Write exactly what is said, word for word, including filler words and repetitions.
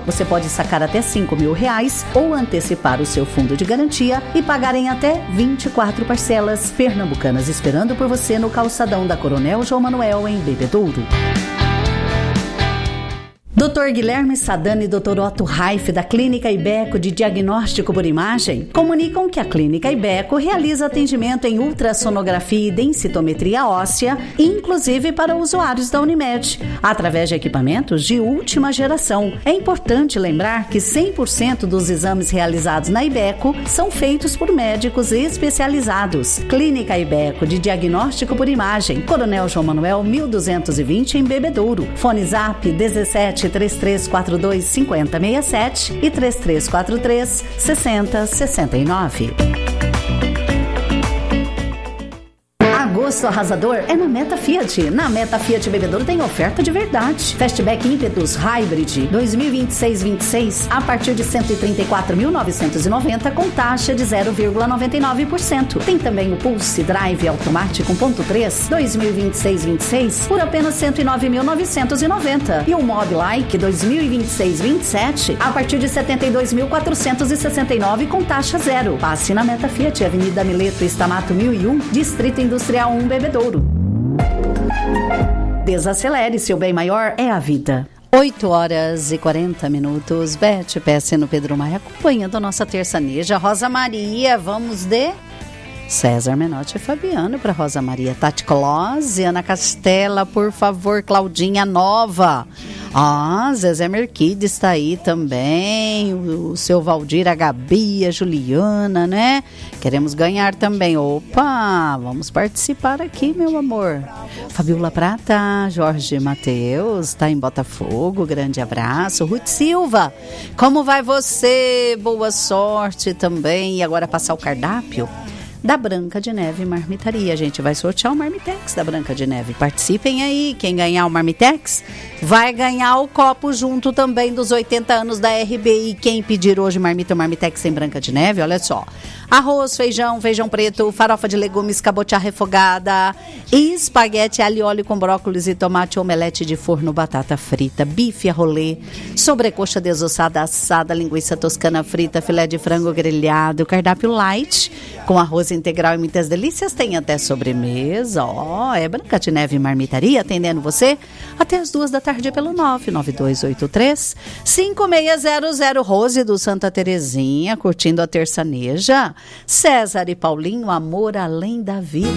Você pode sacar até cinco mil reais ou antecipar o seu fundo de garantia e pagar em até vinte e quatro parcelas. Pernambucanas esperando por você no calçadão da Coronel João Manuel, em Bebedouro. doutor Guilherme Sadani e doutor Otto Raif, da Clínica Ibeco de Diagnóstico por Imagem, comunicam que a Clínica Ibeco realiza atendimento em ultrassonografia e densitometria óssea, inclusive para usuários da Unimed, através de equipamentos de última geração. É importante lembrar que cem por cento dos exames realizados na Ibeco são feitos por médicos especializados. Clínica Ibeco de Diagnóstico por Imagem, Coronel João Manuel, mil duzentos e vinte, em Bebedouro. Fone Zap dezessete, três três quatro dois, cinco zero seis sete e três três quatro três, seis zero seis nove. Agosto arrasador é na Meta Fiat. Na Meta Fiat Bebedouro tem oferta de verdade. Fastback Impetus Hybrid dois mil e vinte e seis vinte e seis a partir de cento e trinta e quatro mil novecentos e noventa com taxa de zero vírgula noventa e nove por cento. Tem também o Pulse Drive automático um ponto três dois mil e vinte e seis vinte e seis por apenas cento e nove mil novecentos e noventa. E o Mobilike dois mil e vinte e seis vinte e sete a partir de setenta e dois mil quatrocentos e sessenta e nove com taxa zero. Passe na Meta Fiat, Avenida Mileto Estamato mil e um, Distrito Industrial um, Bebedouro. Desacelere, seu bem maior é a vida. oito horas e quarenta minutos. Beth Pesce no Pedro Maia, acompanhando a nossa terçaneja. Rosa Maria, vamos de César Menotti e Fabiano para Rosa Maria. Tati Close, Ana Castela, por favor, Claudinha Nova. Ah, Zezé Merquides está aí também, o, o seu Valdir, a Gabi, a Juliana, né? Queremos ganhar também. Opa, vamos participar aqui, meu amor. Fabiola Prata, Jorge Mateus, está em Botafogo, grande abraço. Ruth Silva, como vai você? Boa sorte também. E agora passar o cardápio da Branca de Neve Marmitaria. A gente vai sortear o Marmitex da Branca de Neve. Participem aí. Quem ganhar o Marmitex vai ganhar o copo junto também dos oitenta anos da R B I. Quem pedir hoje marmita ou Marmitex em Branca de Neve, olha só. Arroz, feijão, feijão preto, farofa de legumes, cabotiá refogada, espaguete alho e óleo com brócolis e tomate, omelete de forno, batata frita, bife a rolê, sobrecoxa desossada assada, linguiça toscana frita, filé de frango grelhado, cardápio light com arroz integral e muitas delícias. Tem até sobremesa. Ó, oh, é Branca de Neve Marmitaria atendendo você até as duas da tarde pelo nove nove dois oito três, cinco seis zero zero. Rose do Santa Terezinha curtindo a terçaneja. César e Paulinho, amor além da vida.